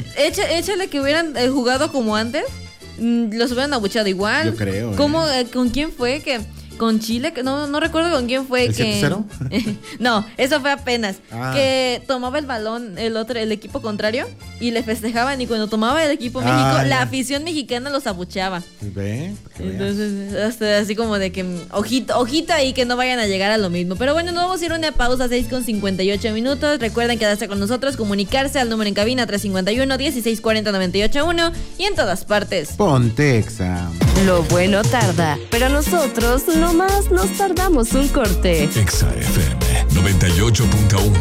échale que hubieran jugado como antes, los hubieran abucheado igual. Yo creo. ¿Cómo, con quién fue que con Chile? Que no recuerdo con quién fue. ¿El que 7-0? No, eso fue apenas. Que tomaba el balón el equipo contrario y le festejaban, y cuando tomaba el equipo México, la afición mexicana los abucheaba. ¿Ve? Entonces, hasta así como de que ojita ahí, que no vayan a llegar a lo mismo. Pero bueno, nos vamos a ir a una pausa, 6:58. Recuerden quedarse con nosotros, comunicarse al número en cabina 351-1640-981 y en todas partes. Ponte Exa. Lo bueno tarda, pero nosotros nomás nos tardamos un corte. Exa FM 98.1.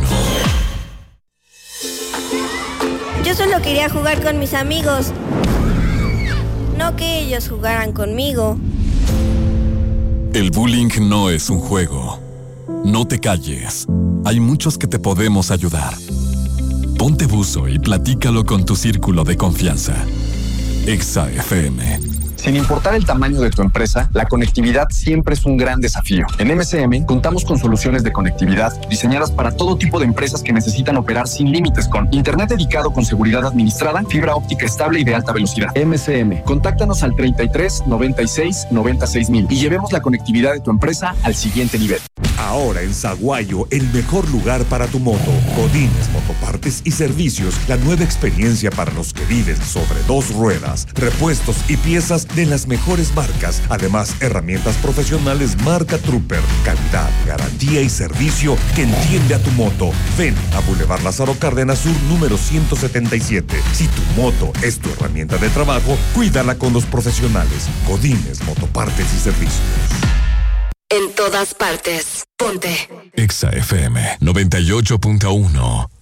Yo solo quería jugar con mis amigos, no que ellos jugaran conmigo. El bullying no es un juego. No te calles. Hay muchos que te podemos ayudar. Ponte buzo y platícalo con tu círculo de confianza. Exa FM. Sin importar el tamaño de tu empresa, la conectividad siempre es un gran desafío. En MCM contamos con soluciones de conectividad diseñadas para todo tipo de empresas que necesitan operar sin límites, con internet dedicado con seguridad administrada, fibra óptica estable y de alta velocidad. MCM, contáctanos al 33 96 96 mil y llevemos la conectividad de tu empresa al siguiente nivel. Ahora en Saguayo, el mejor lugar para tu moto. Godínez Motopartes y Servicios, la nueva experiencia para los que viven sobre dos ruedas. Repuestos y piezas de las mejores marcas. Además, herramientas profesionales marca Trooper. Calidad, garantía y servicio que entiende a tu moto. Ven a Boulevard Lázaro Cárdenas Sur, número 177. Si tu moto es tu herramienta de trabajo, cuídala con los profesionales. Godínez Motopartes y Servicios. En todas partes. Ponte Exa FM 98.1.